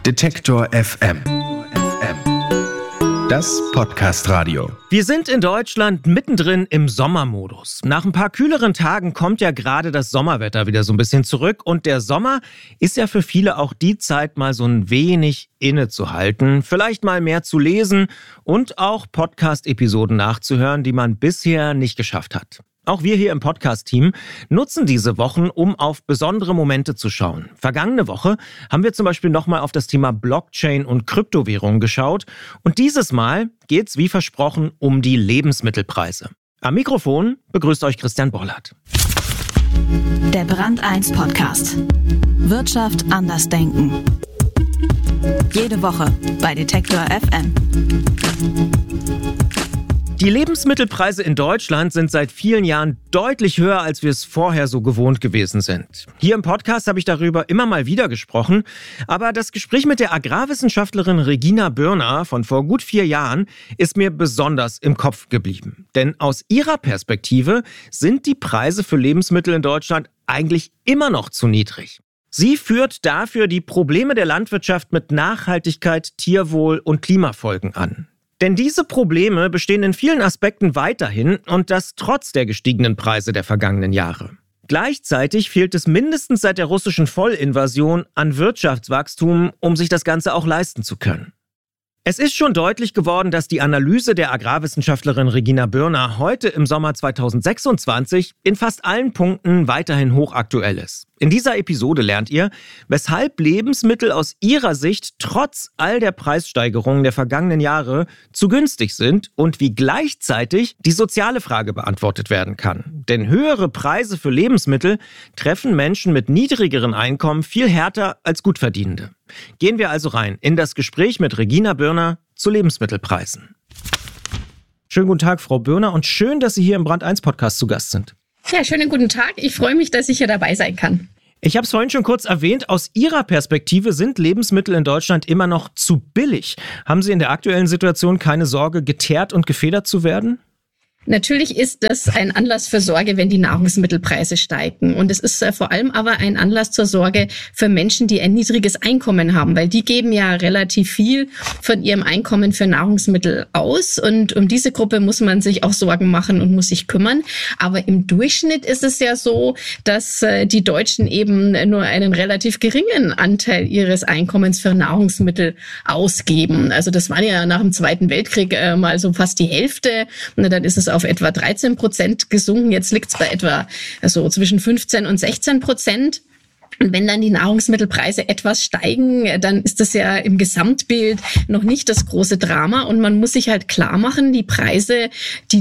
Detektor FM. Das Podcast-Radio. Wir sind in Deutschland mittendrin im Sommermodus. Nach ein paar kühleren Tagen kommt ja gerade das Sommerwetter wieder so ein bisschen zurück. Und der Sommer ist ja für viele auch die Zeit, mal so ein wenig innezuhalten, vielleicht mal mehr zu lesen und auch Podcast-Episoden nachzuhören, die man bisher nicht geschafft hat. Auch wir hier im Podcast-Team nutzen diese Wochen, um auf besondere Momente zu schauen. Vergangene Woche haben wir zum Beispiel nochmal auf das Thema Blockchain und Kryptowährungen geschaut. Und dieses Mal geht's wie versprochen um die Lebensmittelpreise. Am Mikrofon begrüßt euch Christian Bollert. Der Brand 1 Podcast. Wirtschaft anders denken. Jede Woche bei Detektor FM. Die Lebensmittelpreise in Deutschland sind seit vielen Jahren deutlich höher, als wir es vorher so gewohnt gewesen sind. Hier im Podcast habe ich darüber immer mal wieder gesprochen, aber das Gespräch mit der Agrarwissenschaftlerin Regina Börner von vor gut 4 Jahren ist mir besonders im Kopf geblieben. Denn aus ihrer Perspektive sind die Preise für Lebensmittel in Deutschland eigentlich immer noch zu niedrig. Sie führt dafür die Probleme der Landwirtschaft mit Nachhaltigkeit, Tierwohl und Klimafolgen an. Denn diese Probleme bestehen in vielen Aspekten weiterhin und das trotz der gestiegenen Preise der vergangenen Jahre. Gleichzeitig fehlt es mindestens seit der russischen Vollinvasion an Wirtschaftswachstum, um sich das Ganze auch leisten zu können. Es ist schon deutlich geworden, dass die Analyse der Agrarwissenschaftlerin Regina Börner heute im Sommer 2026 in fast allen Punkten weiterhin hochaktuell ist. In dieser Episode lernt ihr, weshalb Lebensmittel aus ihrer Sicht trotz all der Preissteigerungen der vergangenen Jahre zu günstig sind und wie gleichzeitig die soziale Frage beantwortet werden kann. Denn höhere Preise für Lebensmittel treffen Menschen mit niedrigeren Einkommen viel härter als Gutverdienende. Gehen wir also rein in das Gespräch mit Regina Börner zu Lebensmittelpreisen. Schönen guten Tag, Frau Börner, und schön, dass Sie hier im Brand 1 Podcast zu Gast sind. Ja, schönen guten Tag. Ich freue mich, dass ich hier dabei sein kann. Ich habe es vorhin schon kurz erwähnt, aus Ihrer Perspektive sind Lebensmittel in Deutschland immer noch zu billig. Haben Sie in der aktuellen Situation keine Sorge, geteert und gefedert zu werden? Natürlich ist das ein Anlass für Sorge, wenn die Nahrungsmittelpreise steigen. Und es ist vor allem aber ein Anlass zur Sorge für Menschen, die ein niedriges Einkommen haben, weil die geben ja relativ viel von ihrem Einkommen für Nahrungsmittel aus. Und um diese Gruppe muss man sich auch Sorgen machen und muss sich kümmern. Aber im Durchschnitt ist es ja so, dass die Deutschen eben nur einen relativ geringen Anteil ihres Einkommens für Nahrungsmittel ausgeben. Also das war ja nach dem Zweiten Weltkrieg mal so fast die Hälfte. Und dann ist es auf etwa 13% gesunken. Jetzt liegt es bei etwa zwischen 15 und 16%. Und wenn dann die Nahrungsmittelpreise etwas steigen, dann ist das ja im Gesamtbild noch nicht das große Drama. Und man muss sich halt klar machen, die Preise, die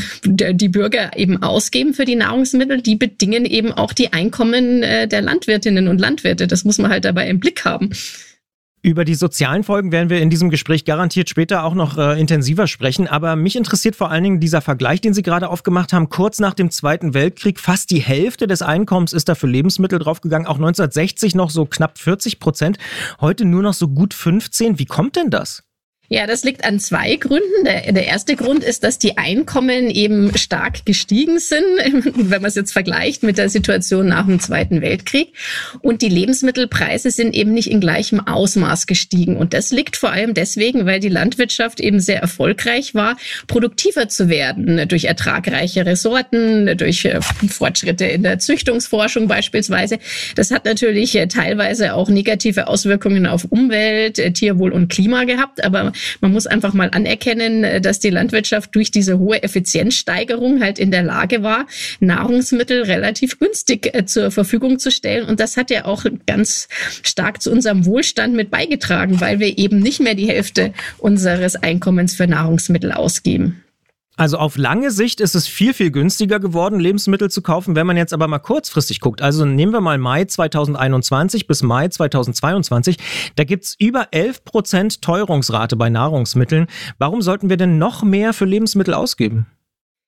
die Bürger eben ausgeben für die Nahrungsmittel, die bedingen eben auch die Einkommen der Landwirtinnen und Landwirte. Das muss man halt dabei im Blick haben. Über die sozialen Folgen werden wir in diesem Gespräch garantiert später auch noch intensiver sprechen. Aber mich interessiert vor allen Dingen dieser Vergleich, den Sie gerade aufgemacht haben. Kurz nach dem Zweiten Weltkrieg, fast die Hälfte des Einkommens ist da für Lebensmittel draufgegangen. Auch 1960 noch so knapp 40%. Heute nur noch so gut 15%. Wie kommt denn das? Ja, das liegt an 2 Gründen. Der erste Grund ist, dass die Einkommen eben stark gestiegen sind, wenn man es jetzt vergleicht mit der Situation nach dem Zweiten Weltkrieg. Und die Lebensmittelpreise sind eben nicht in gleichem Ausmaß gestiegen. Und das liegt vor allem deswegen, weil die Landwirtschaft eben sehr erfolgreich war, produktiver zu werden durch ertragreichere Sorten, durch Fortschritte in der Züchtungsforschung beispielsweise. Das hat natürlich teilweise auch negative Auswirkungen auf Umwelt, Tierwohl und Klima gehabt, aber man muss einfach mal anerkennen, dass die Landwirtschaft durch diese hohe Effizienzsteigerung halt in der Lage war, Nahrungsmittel relativ günstig zur Verfügung zu stellen. Und das hat ja auch ganz stark zu unserem Wohlstand mit beigetragen, weil wir eben nicht mehr die Hälfte unseres Einkommens für Nahrungsmittel ausgeben. Also auf lange Sicht ist es viel, viel günstiger geworden, Lebensmittel zu kaufen. Wenn man jetzt aber mal kurzfristig guckt, also nehmen wir mal Mai 2021 bis Mai 2022, da gibt's über 11% Teuerungsrate bei Nahrungsmitteln. Warum sollten wir denn noch mehr für Lebensmittel ausgeben?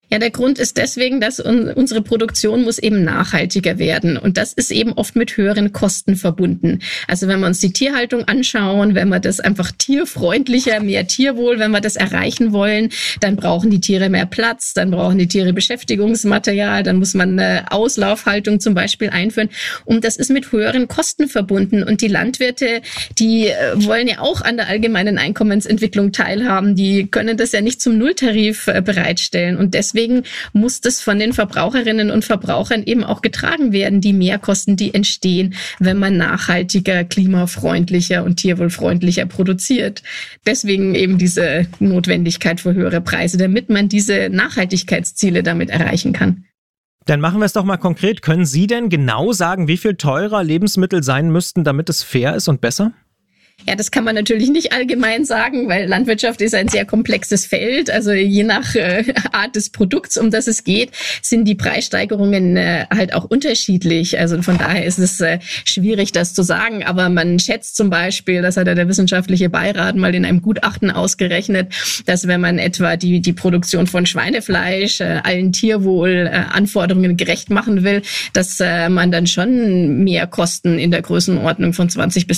Ja, der Grund ist deswegen, dass unsere Produktion muss eben nachhaltiger werden. Und das ist eben oft mit höheren Kosten verbunden. Also wenn wir uns die Tierhaltung anschauen, wenn wir das einfach tierfreundlicher, mehr Tierwohl, wenn wir das erreichen wollen, dann brauchen die Tiere mehr Platz, dann brauchen die Tiere Beschäftigungsmaterial, dann muss man eine Auslaufhaltung zum Beispiel einführen. Und das ist mit höheren Kosten verbunden. Und die Landwirte, die wollen ja auch an der allgemeinen Einkommensentwicklung teilhaben. Die können das ja nicht zum Nulltarif bereitstellen. Und deswegen muss das von den Verbraucherinnen und Verbrauchern eben auch getragen werden, die Mehrkosten, die entstehen, wenn man nachhaltiger, klimafreundlicher und tierwohlfreundlicher produziert. Deswegen eben diese Notwendigkeit für höhere Preise, damit man diese Nachhaltigkeitsziele damit erreichen kann. Dann machen wir es doch mal konkret. Können Sie denn genau sagen, wie viel teurer Lebensmittel sein müssten, damit es fair ist und besser? Ja, das kann man natürlich nicht allgemein sagen, weil Landwirtschaft ist ein sehr komplexes Feld. Also je nach Art des Produkts, um das es geht, sind die Preissteigerungen halt auch unterschiedlich. Also von daher ist es schwierig, das zu sagen. Aber man schätzt zum Beispiel, das hat ja der wissenschaftliche Beirat mal in einem Gutachten ausgerechnet, dass wenn man etwa die Produktion von Schweinefleisch allen Tierwohlanforderungen gerecht machen will, dass man dann schon mehr Kosten in der Größenordnung von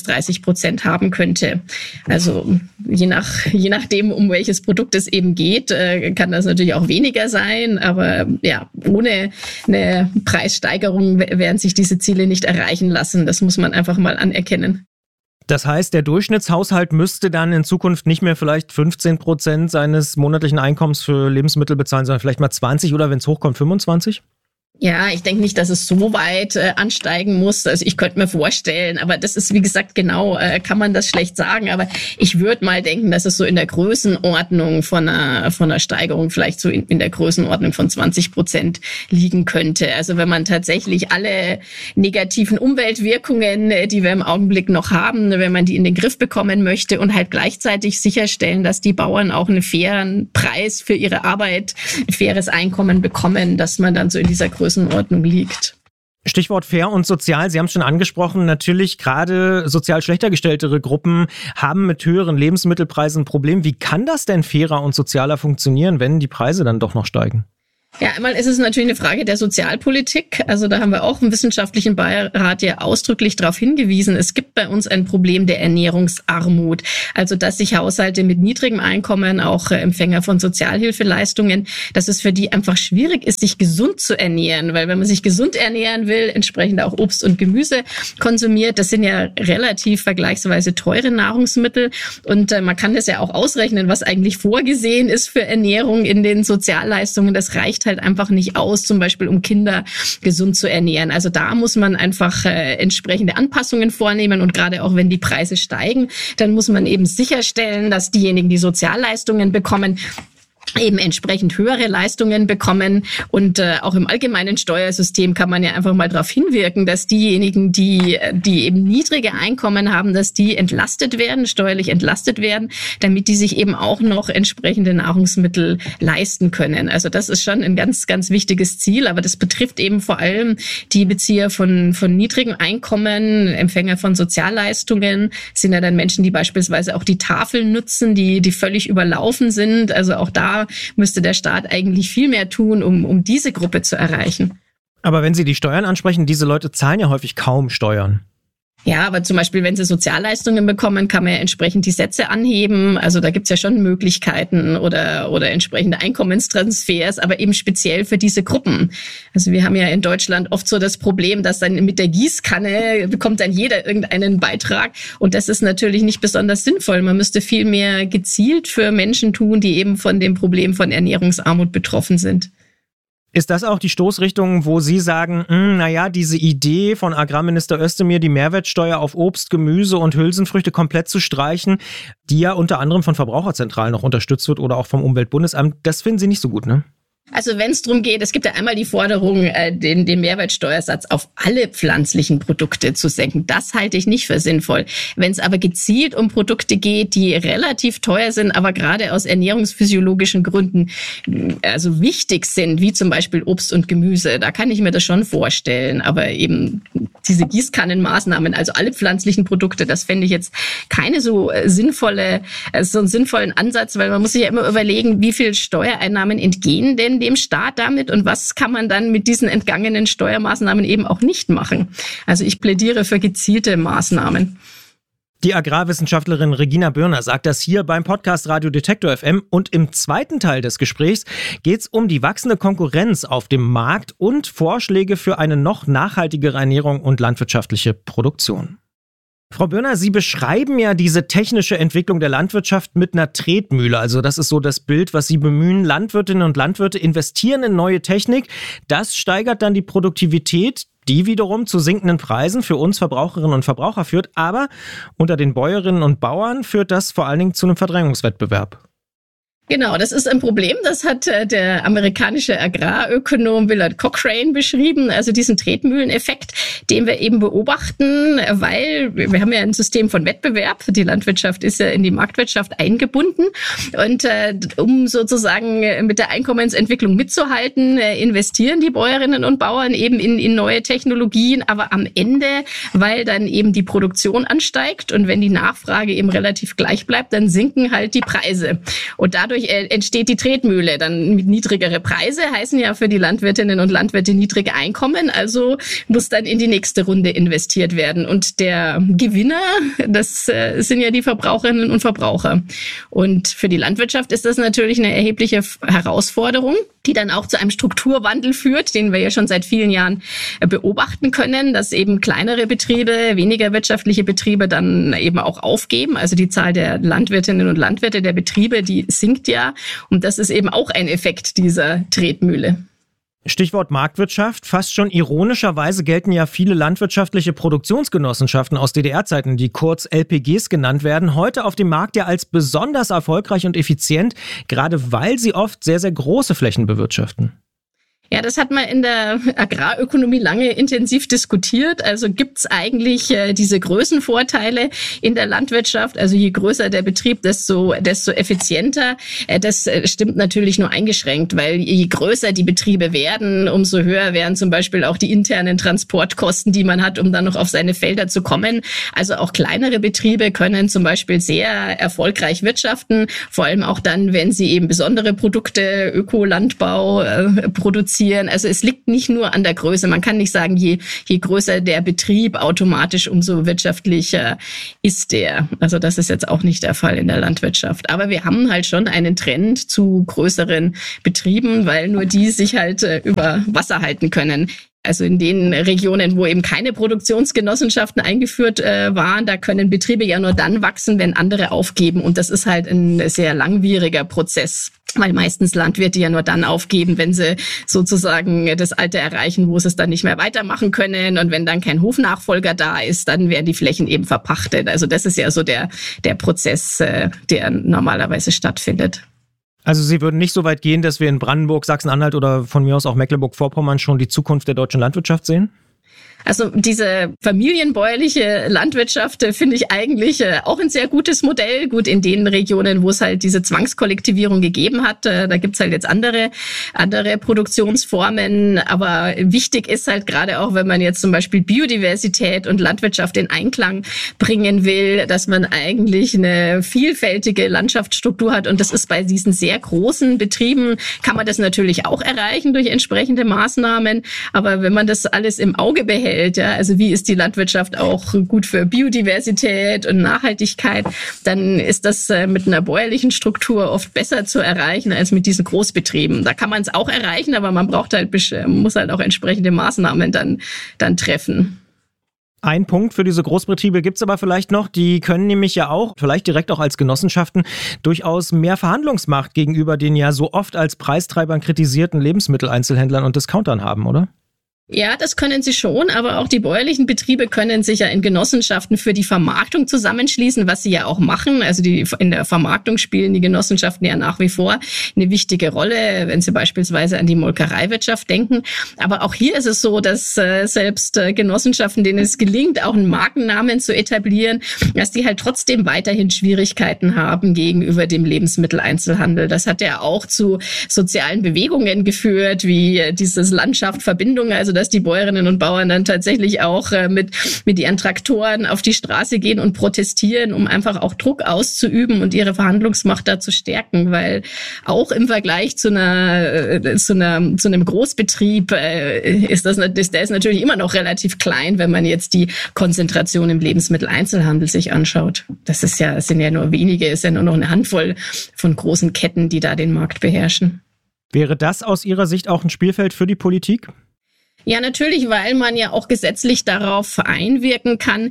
20-30% haben könnte. Also je nachdem, um welches Produkt es eben geht, kann das natürlich auch weniger sein. Aber ja, ohne eine Preissteigerung werden sich diese Ziele nicht erreichen lassen. Das muss man einfach mal anerkennen. Das heißt, der Durchschnittshaushalt müsste dann in Zukunft nicht mehr vielleicht 15% seines monatlichen Einkommens für Lebensmittel bezahlen, sondern vielleicht mal 20 oder wenn es hochkommt 25%? Ja, ich denke nicht, dass es so weit ansteigen muss. Also ich könnte mir vorstellen, aber das ist, wie gesagt, genau, kann man das schlecht sagen. Aber ich würde mal denken, dass es so in der Größenordnung von einer Steigerung vielleicht so in der Größenordnung von 20% liegen könnte. Also wenn man tatsächlich alle negativen Umweltwirkungen, die wir im Augenblick noch haben, wenn man die in den Griff bekommen möchte und halt gleichzeitig sicherstellen, dass die Bauern auch einen fairen Preis für ihre Arbeit, ein faires Einkommen bekommen, dass man dann so in dieser Größenordnung liegt. Stichwort fair und sozial, Sie haben es schon angesprochen, natürlich gerade sozial schlechter gestelltere Gruppen haben mit höheren Lebensmittelpreisen ein Problem. Wie kann das denn fairer und sozialer funktionieren, wenn die Preise dann doch noch steigen? Ja, einmal ist es natürlich eine Frage der Sozialpolitik. Also da haben wir auch im wissenschaftlichen Beirat ja ausdrücklich darauf hingewiesen, es gibt bei uns ein Problem der Ernährungsarmut. Also dass sich Haushalte mit niedrigem Einkommen, auch Empfänger von Sozialhilfeleistungen, dass es für die einfach schwierig ist, sich gesund zu ernähren. Weil wenn man sich gesund ernähren will, entsprechend auch Obst und Gemüse konsumiert, das sind ja relativ vergleichsweise teure Nahrungsmittel. Und man kann das ja auch ausrechnen, was eigentlich vorgesehen ist für Ernährung in den Sozialleistungen. Das reicht halt einfach nicht aus, zum Beispiel um Kinder gesund zu ernähren. Also da muss man einfach entsprechende Anpassungen vornehmen und gerade auch wenn die Preise steigen, dann muss man eben sicherstellen, dass diejenigen, die Sozialleistungen bekommen, eben entsprechend höhere Leistungen bekommen und auch im allgemeinen Steuersystem kann man ja einfach mal darauf hinwirken, dass diejenigen, die eben niedrige Einkommen haben, dass die entlastet werden, steuerlich entlastet werden, damit die sich eben auch noch entsprechende Nahrungsmittel leisten können. Also das ist schon ein ganz, ganz wichtiges Ziel, aber das betrifft eben vor allem die Bezieher von niedrigem Einkommen, Empfänger von Sozialleistungen, sind ja dann Menschen, die beispielsweise auch die Tafeln nutzen, die völlig überlaufen sind. Also auch da müsste der Staat eigentlich viel mehr tun, um diese Gruppe zu erreichen. Aber wenn Sie die Steuern ansprechen, diese Leute zahlen ja häufig kaum Steuern. Ja, aber zum Beispiel, wenn sie Sozialleistungen bekommen, kann man ja entsprechend die Sätze anheben. Also da gibt's ja schon Möglichkeiten oder entsprechende Einkommenstransfers, aber eben speziell für diese Gruppen. Also wir haben ja in Deutschland oft so das Problem, dass dann mit der Gießkanne bekommt dann jeder irgendeinen Beitrag. Und das ist natürlich nicht besonders sinnvoll. Man müsste viel mehr gezielt für Menschen tun, die eben von dem Problem von Ernährungsarmut betroffen sind. Ist das auch die Stoßrichtung, wo Sie sagen, diese Idee von Agrarminister Özdemir, die Mehrwertsteuer auf Obst, Gemüse und Hülsenfrüchte komplett zu streichen, die ja unter anderem von Verbraucherzentralen noch unterstützt wird oder auch vom Umweltbundesamt, das finden Sie nicht so gut, ne? Also wenn es darum geht, es gibt ja einmal die Forderung, den Mehrwertsteuersatz auf alle pflanzlichen Produkte zu senken. Das halte ich nicht für sinnvoll. Wenn es aber gezielt um Produkte geht, die relativ teuer sind, aber gerade aus ernährungsphysiologischen Gründen also wichtig sind, wie zum Beispiel Obst und Gemüse, da kann ich mir das schon vorstellen. Aber eben diese Gießkannenmaßnahmen, also alle pflanzlichen Produkte, das fände ich jetzt keine so einen sinnvollen Ansatz, weil man muss sich ja immer überlegen, wie viel Steuereinnahmen entgehen denn dem Staat damit und was kann man dann mit diesen entgangenen Steuermaßnahmen eben auch nicht machen? Also ich plädiere für gezielte Maßnahmen. Die Agrarwissenschaftlerin Regina Bürner sagt das hier beim Podcast Radio Detektor FM. Und im zweiten Teil des Gesprächs geht es um die wachsende Konkurrenz auf dem Markt und Vorschläge für eine noch nachhaltigere Ernährung und landwirtschaftliche Produktion. Frau Bürner, Sie beschreiben ja diese technische Entwicklung der Landwirtschaft mit einer Tretmühle. Also das ist so das Bild, was Sie bemühen. Landwirtinnen und Landwirte investieren in neue Technik. Das steigert dann die Produktivität, die wiederum zu sinkenden Preisen für uns Verbraucherinnen und Verbraucher führt. Aber unter den Bäuerinnen und Bauern führt das vor allen Dingen zu einem Verdrängungswettbewerb. Genau, das ist ein Problem. Das hat der amerikanische Agrarökonom Willard Cochrane beschrieben. Also diesen Tretmühleneffekt, den wir eben beobachten, weil wir haben ja ein System von Wettbewerb. Die Landwirtschaft ist ja in die Marktwirtschaft eingebunden. Und um sozusagen mit der Einkommensentwicklung mitzuhalten, investieren die Bäuerinnen und Bauern eben in neue Technologien. Aber am Ende, weil dann eben die Produktion ansteigt und wenn die Nachfrage eben relativ gleich bleibt, dann sinken halt die Preise. Und dadurch entsteht die Tretmühle. Dann niedrigere Preise heißen ja für die Landwirtinnen und Landwirte niedrige Einkommen, also muss dann in die nächste Runde investiert werden. Und der Gewinner, das sind ja die Verbraucherinnen und Verbraucher. Und für die Landwirtschaft ist das natürlich eine erhebliche Herausforderung, die dann auch zu einem Strukturwandel führt, den wir ja schon seit vielen Jahren beobachten können, dass eben kleinere Betriebe, weniger wirtschaftliche Betriebe dann eben auch aufgeben. Also die Zahl der Landwirtinnen und Landwirte, der Betriebe, die sinkt ja. Und das ist eben auch ein Effekt dieser Tretmühle. Stichwort Marktwirtschaft. Fast schon ironischerweise gelten ja viele landwirtschaftliche Produktionsgenossenschaften aus DDR-Zeiten, die kurz LPGs genannt werden, heute auf dem Markt ja als besonders erfolgreich und effizient, gerade weil sie oft sehr, sehr große Flächen bewirtschaften. Ja, das hat man in der Agrarökonomie lange intensiv diskutiert. Also gibt's eigentlich diese Größenvorteile in der Landwirtschaft? Also je größer der Betrieb, desto effizienter. Das stimmt natürlich nur eingeschränkt, weil je größer die Betriebe werden, umso höher werden zum Beispiel auch die internen Transportkosten, die man hat, um dann noch auf seine Felder zu kommen. Also auch kleinere Betriebe können zum Beispiel sehr erfolgreich wirtschaften, vor allem auch dann, wenn sie eben besondere Produkte, Ökolandbau produzieren. Also es liegt nicht nur an der Größe. Man kann nicht sagen, je größer der Betrieb, automatisch umso wirtschaftlicher ist der. Also das ist jetzt auch nicht der Fall in der Landwirtschaft. Aber wir haben halt schon einen Trend zu größeren Betrieben, weil nur die sich halt über Wasser halten können. Also in den Regionen, wo eben keine Produktionsgenossenschaften eingeführt waren, da können Betriebe ja nur dann wachsen, wenn andere aufgeben. Und das ist halt ein sehr langwieriger Prozess, weil meistens Landwirte ja nur dann aufgeben, wenn sie sozusagen das Alter erreichen, wo sie es dann nicht mehr weitermachen können. Und wenn dann kein Hofnachfolger da ist, dann werden die Flächen eben verpachtet. Also das ist ja so der Prozess, der normalerweise stattfindet. Also Sie würden nicht so weit gehen, dass wir in Brandenburg, Sachsen-Anhalt oder von mir aus auch Mecklenburg-Vorpommern schon die Zukunft der deutschen Landwirtschaft sehen? Also diese familienbäuerliche Landwirtschaft finde ich eigentlich auch ein sehr gutes Modell. Gut, in den Regionen, wo es halt diese Zwangskollektivierung gegeben hat, da gibt's halt jetzt andere Produktionsformen. Aber wichtig ist halt gerade auch, wenn man jetzt zum Beispiel Biodiversität und Landwirtschaft in Einklang bringen will, dass man eigentlich eine vielfältige Landschaftsstruktur hat. Und das ist bei diesen sehr großen Betrieben, kann man das natürlich auch erreichen durch entsprechende Maßnahmen. Aber wenn man das alles im Auge behält, ja, also wie ist die Landwirtschaft auch gut für Biodiversität und Nachhaltigkeit, dann ist das mit einer bäuerlichen Struktur oft besser zu erreichen als mit diesen Großbetrieben. Da kann man es auch erreichen, aber man muss halt auch entsprechende Maßnahmen dann treffen. Ein Punkt für diese Großbetriebe gibt's aber vielleicht noch, die können nämlich ja auch, vielleicht direkt auch als Genossenschaften, durchaus mehr Verhandlungsmacht gegenüber den ja so oft als Preistreibern kritisierten Lebensmitteleinzelhändlern und Discountern haben, oder? Ja, das können sie schon, aber auch die bäuerlichen Betriebe können sich ja in Genossenschaften für die Vermarktung zusammenschließen, was sie ja auch machen. Also in der Vermarktung spielen die Genossenschaften ja nach wie vor eine wichtige Rolle, wenn sie beispielsweise an die Molkereiwirtschaft denken. Aber auch hier ist es so, dass selbst Genossenschaften, denen es gelingt, auch einen Markennamen zu etablieren, dass die halt trotzdem weiterhin Schwierigkeiten haben gegenüber dem Lebensmitteleinzelhandel. Das hat ja auch zu sozialen Bewegungen geführt, wie dieses Landschaftsverbindung, also dass die Bäuerinnen und Bauern dann tatsächlich auch mit ihren Traktoren auf die Straße gehen und protestieren, um einfach auch Druck auszuüben und ihre Verhandlungsmacht da zu stärken, weil auch im Vergleich zu einem Großbetrieb der ist natürlich immer noch relativ klein, wenn man jetzt die Konzentration im Lebensmitteleinzelhandel sich anschaut. Es sind ja nur wenige, ist ja nur noch eine Handvoll von großen Ketten, die da den Markt beherrschen. Wäre das aus Ihrer Sicht auch ein Spielfeld für die Politik? Ja, natürlich, weil man ja auch gesetzlich darauf einwirken kann,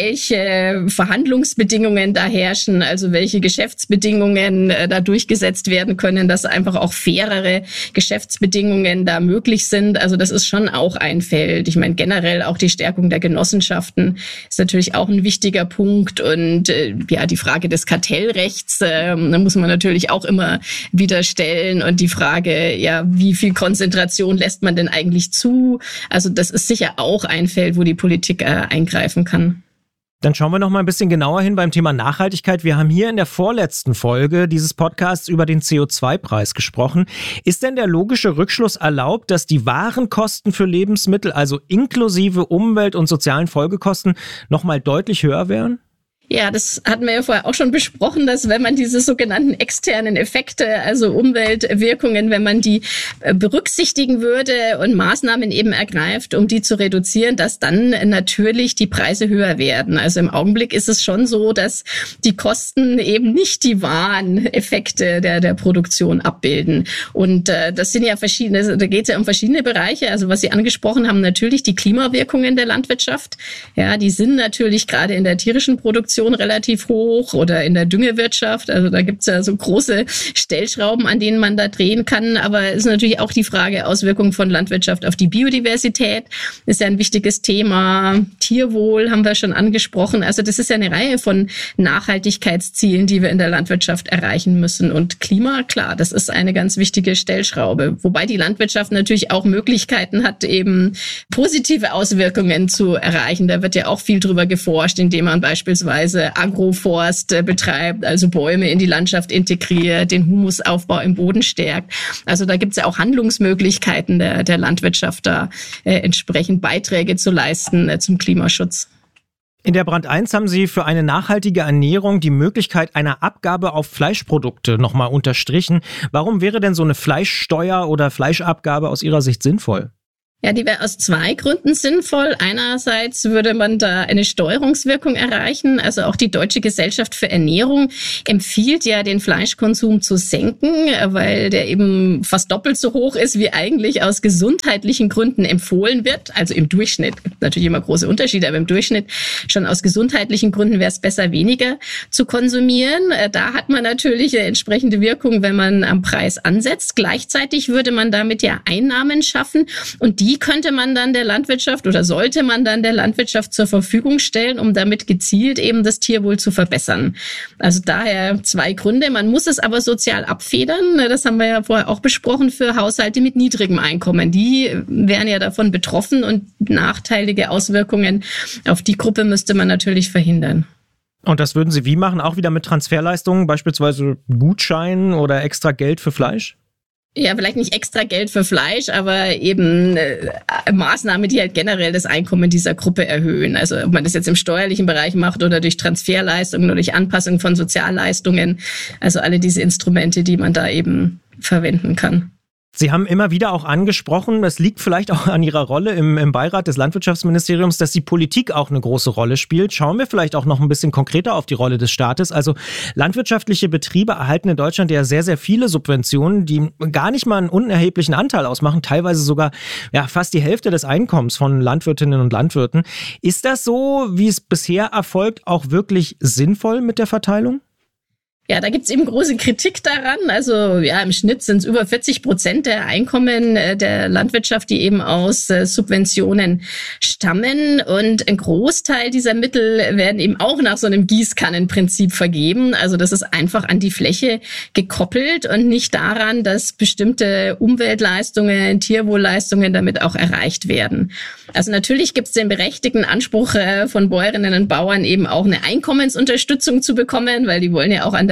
welche Verhandlungsbedingungen da herrschen, also welche Geschäftsbedingungen da durchgesetzt werden können, dass einfach auch fairere Geschäftsbedingungen da möglich sind. Also das ist schon auch ein Feld. Ich meine, generell auch die Stärkung der Genossenschaften ist natürlich auch ein wichtiger Punkt. Und die Frage des Kartellrechts, da muss man natürlich auch immer wieder stellen. Und die Frage, ja, wie viel Konzentration lässt man denn eigentlich zu? Also das ist sicher auch ein Feld, wo die Politik eingreifen kann. Dann schauen wir noch mal ein bisschen genauer hin beim Thema Nachhaltigkeit. Wir haben hier in der vorletzten Folge dieses Podcasts über den CO2-Preis gesprochen. Ist denn der logische Rückschluss erlaubt, dass die Warenkosten für Lebensmittel, also inklusive Umwelt- und sozialen Folgekosten, noch mal deutlich höher wären? Ja, das hatten wir ja vorher auch schon besprochen, dass wenn man diese sogenannten externen Effekte, also Umweltwirkungen, wenn man die berücksichtigen würde und Maßnahmen eben ergreift, um die zu reduzieren, dass dann natürlich die Preise höher werden. Also im Augenblick ist es schon so, dass die Kosten eben nicht die wahren Effekte der Produktion abbilden. Und das sind ja verschiedene, da geht es ja um verschiedene Bereiche. Also was Sie angesprochen haben, natürlich die Klimawirkungen der Landwirtschaft. Ja, die sind natürlich gerade in der tierischen Produktion relativ hoch oder in der Düngewirtschaft. Also da gibt's ja so große Stellschrauben, an denen man da drehen kann. Aber es ist natürlich auch die Frage Auswirkungen von Landwirtschaft auf die Biodiversität. Ist ja ein wichtiges Thema. Tierwohl haben wir schon angesprochen. Also das ist ja eine Reihe von Nachhaltigkeitszielen, die wir in der Landwirtschaft erreichen müssen. Und Klima, klar, das ist eine ganz wichtige Stellschraube. Wobei die Landwirtschaft natürlich auch Möglichkeiten hat, eben positive Auswirkungen zu erreichen. Da wird ja auch viel drüber geforscht, indem man beispielsweise Agroforst betreibt, also Bäume in die Landschaft integriert, den Humusaufbau im Boden stärkt. Also da gibt es ja auch Handlungsmöglichkeiten der Landwirtschaft, da entsprechend Beiträge zu leisten zum Klimaschutz. In der Brand 1 haben Sie für eine nachhaltige Ernährung die Möglichkeit einer Abgabe auf Fleischprodukte nochmal unterstrichen. Warum wäre denn so eine Fleischsteuer oder Fleischabgabe aus Ihrer Sicht sinnvoll? Ja, die wäre aus zwei Gründen sinnvoll. Einerseits würde man da eine Steuerungswirkung erreichen. Also auch die Deutsche Gesellschaft für Ernährung empfiehlt ja, den Fleischkonsum zu senken, weil der eben fast doppelt so hoch ist, wie eigentlich aus gesundheitlichen Gründen empfohlen wird. Also im Durchschnitt, gibt natürlich immer große Unterschiede, aber im Durchschnitt schon aus gesundheitlichen Gründen wäre es besser, weniger zu konsumieren. Da hat man natürlich eine entsprechende Wirkung, wenn man am Preis ansetzt. Gleichzeitig würde man damit ja Einnahmen schaffen und die könnte man dann der Landwirtschaft oder sollte man dann der Landwirtschaft zur Verfügung stellen, um damit gezielt eben das Tierwohl zu verbessern. Also daher zwei Gründe. Man muss es aber sozial abfedern. Das haben wir ja vorher auch besprochen für Haushalte mit niedrigem Einkommen. Die wären ja davon betroffen und nachteilige Auswirkungen auf die Gruppe müsste man natürlich verhindern. Und das würden Sie wie machen? Auch wieder mit Transferleistungen, beispielsweise Gutscheinen oder extra Geld für Fleisch? Ja, vielleicht nicht extra Geld für Fleisch, aber eben Maßnahmen, die halt generell das Einkommen dieser Gruppe erhöhen. Also ob man das jetzt im steuerlichen Bereich macht oder durch Transferleistungen oder durch Anpassung von Sozialleistungen. Also alle diese Instrumente, die man da eben verwenden kann. Sie haben immer wieder auch angesprochen, es liegt vielleicht auch an Ihrer Rolle im Beirat des Landwirtschaftsministeriums, dass die Politik auch eine große Rolle spielt. Schauen wir vielleicht auch noch ein bisschen konkreter auf die Rolle des Staates. Also landwirtschaftliche Betriebe erhalten in Deutschland ja sehr, sehr viele Subventionen, die gar nicht mal einen unerheblichen Anteil ausmachen, teilweise sogar fast die Hälfte des Einkommens von Landwirtinnen und Landwirten. Ist das so, wie es bisher erfolgt, auch wirklich sinnvoll mit der Verteilung? Ja, da gibt's eben große Kritik daran. Also ja, im Schnitt sind es über 40% der Einkommen der Landwirtschaft, die eben aus Subventionen stammen. Und ein Großteil dieser Mittel werden eben auch nach so einem Gießkannenprinzip vergeben. Also das ist einfach an die Fläche gekoppelt und nicht daran, dass bestimmte Umweltleistungen, Tierwohlleistungen damit auch erreicht werden. Also natürlich gibt's den berechtigten Anspruch von Bäuerinnen und Bauern eben auch eine Einkommensunterstützung zu bekommen, weil die wollen ja auch an der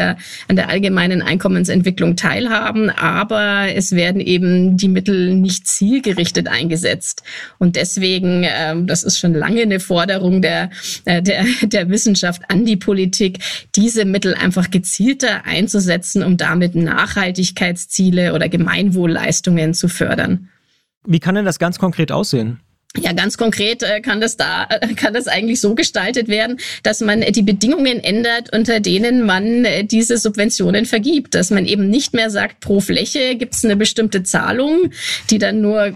der allgemeinen Einkommensentwicklung teilhaben, aber es werden eben die Mittel nicht zielgerichtet eingesetzt. Und deswegen, das ist schon lange eine Forderung der Wissenschaft an die Politik, diese Mittel einfach gezielter einzusetzen, um damit Nachhaltigkeitsziele oder Gemeinwohlleistungen zu fördern. Wie kann denn das ganz konkret aussehen? Ja, ganz konkret kann das eigentlich so gestaltet werden, dass man die Bedingungen ändert, unter denen man diese Subventionen vergibt. Dass man eben nicht mehr sagt, pro Fläche gibt es eine bestimmte Zahlung, die dann nur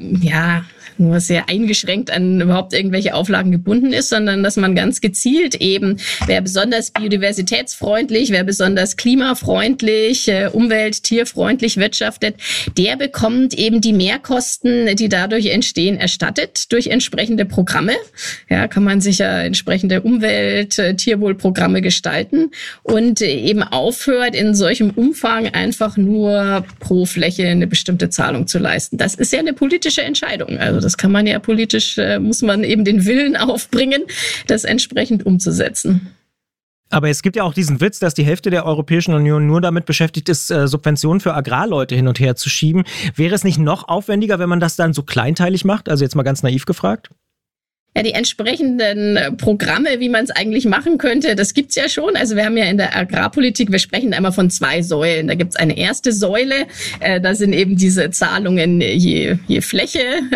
sehr eingeschränkt an überhaupt irgendwelche Auflagen gebunden ist, sondern dass man ganz gezielt eben, wer besonders biodiversitätsfreundlich, wer besonders klimafreundlich, umwelt-, tierfreundlich wirtschaftet, der bekommt eben die Mehrkosten, die dadurch entstehen, erstattet durch entsprechende Programme. Ja, kann man sich ja entsprechende Umwelt-, Tierwohlprogramme gestalten und eben aufhört, in solchem Umfang einfach nur pro Fläche eine bestimmte Zahlung zu leisten. Das ist ja eine politische Entscheidung. Also das kann man ja politisch, muss man eben den Willen aufbringen, das entsprechend umzusetzen. Aber es gibt ja auch diesen Witz, dass die Hälfte der Europäischen Union nur damit beschäftigt ist, Subventionen für Agrarleute hin und her zu schieben. Wäre es nicht noch aufwendiger, wenn man das dann so kleinteilig macht? Also jetzt mal ganz naiv gefragt. Ja, die entsprechenden Programme, wie man es eigentlich machen könnte, das gibt's ja schon. Also wir haben ja in der Agrarpolitik, wir sprechen einmal von 2 Säulen. Da gibt's eine erste Säule, da sind eben diese Zahlungen je Fläche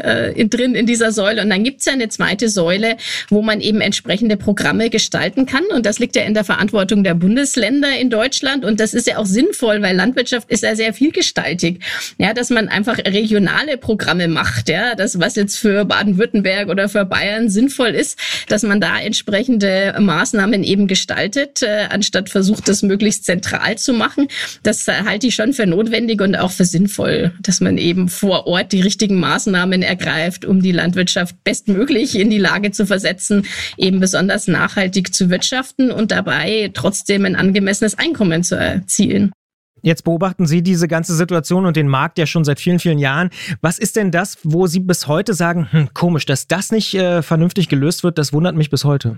drin in dieser Säule. Und dann gibt's ja eine zweite Säule, wo man eben entsprechende Programme gestalten kann. Und das liegt ja in der Verantwortung der Bundesländer in Deutschland. Und das ist ja auch sinnvoll, weil Landwirtschaft ist ja sehr vielgestaltig. Ja, dass man einfach regionale Programme macht. Ja, das, was jetzt für Baden-Württemberg oder für Bayern sinnvoll ist, dass man da entsprechende Maßnahmen eben gestaltet, anstatt versucht, das möglichst zentral zu machen. Das halte ich schon für notwendig und auch für sinnvoll, dass man eben vor Ort die richtigen Maßnahmen ergreift, um die Landwirtschaft bestmöglich in die Lage zu versetzen, eben besonders nachhaltig zu wirtschaften und dabei trotzdem ein angemessenes Einkommen zu erzielen. Jetzt beobachten Sie diese ganze Situation und den Markt ja schon seit vielen, vielen Jahren. Was ist denn das, wo Sie bis heute sagen, komisch, dass das nicht vernünftig gelöst wird, das wundert mich bis heute?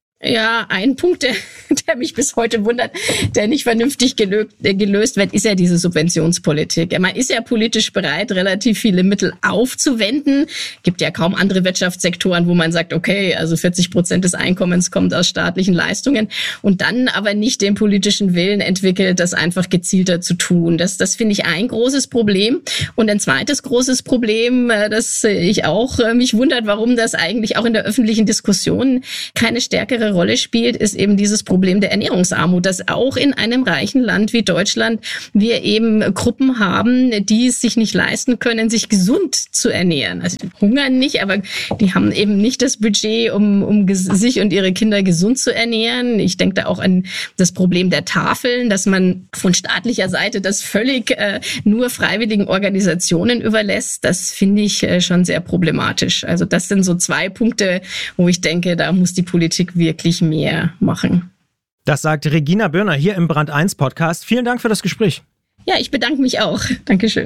Ja, ein Punkt, der mich bis heute wundert, der nicht vernünftig gelöst wird, ist ja diese Subventionspolitik. Man ist ja politisch bereit, relativ viele Mittel aufzuwenden. Gibt ja kaum andere Wirtschaftssektoren, wo man sagt, okay, also 40% des Einkommens kommt aus staatlichen Leistungen und dann aber nicht den politischen Willen entwickelt, das einfach gezielter zu tun. Das finde ich ein großes Problem. Und ein zweites großes Problem, das ich auch mich wundert, warum das eigentlich auch in der öffentlichen Diskussion keine stärkere Rolle spielt, ist eben dieses Problem der Ernährungsarmut, dass auch in einem reichen Land wie Deutschland wir eben Gruppen haben, die es sich nicht leisten können, sich gesund zu ernähren. Also die hungern nicht, aber die haben eben nicht das Budget, um sich und ihre Kinder gesund zu ernähren. Ich denke da auch an das Problem der Tafeln, dass man von staatlicher Seite das völlig nur freiwilligen Organisationen überlässt. Das finde ich schon sehr problematisch. Also das sind so 2 Punkte, wo ich denke, da muss die Politik wirklich mehr machen. Das sagt Regina Börner hier im Brand 1 Podcast. Vielen Dank für das Gespräch. Ja, ich bedanke mich auch. Dankeschön.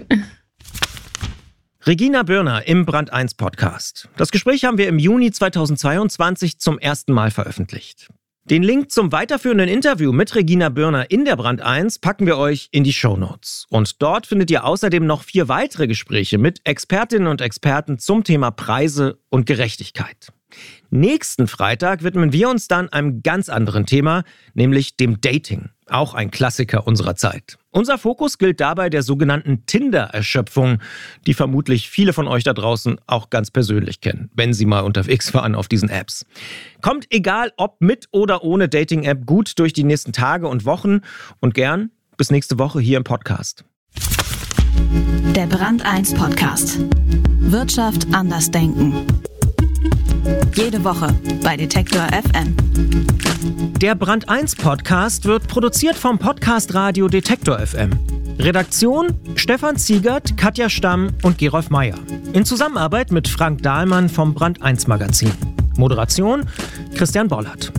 Regina Börner im Brand 1 Podcast. Das Gespräch haben wir im Juni 2022 zum ersten Mal veröffentlicht. Den Link zum weiterführenden Interview mit Regina Börner in der Brand 1 packen wir euch in die Shownotes. Und dort findet ihr außerdem noch 4 weitere Gespräche mit Expertinnen und Experten zum Thema Preise und Gerechtigkeit. Nächsten Freitag widmen wir uns dann einem ganz anderen Thema, nämlich dem Dating. Auch ein Klassiker unserer Zeit. Unser Fokus gilt dabei der sogenannten Tinder-Erschöpfung, die vermutlich viele von euch da draußen auch ganz persönlich kennen, wenn sie mal unterwegs waren auf diesen Apps. Kommt egal ob mit oder ohne Dating-App gut durch die nächsten Tage und Wochen und gern bis nächste Woche hier im Podcast. Der Brand 1 Podcast. Wirtschaft anders denken. Jede Woche bei Detektor FM. Der Brand 1 Podcast wird produziert vom Podcast Radio Detektor FM. Redaktion Stefan Ziegert, Katja Stamm und Gerolf Meyer. In Zusammenarbeit mit Frank Dahlmann vom Brand 1 Magazin. Moderation Christian Bollert.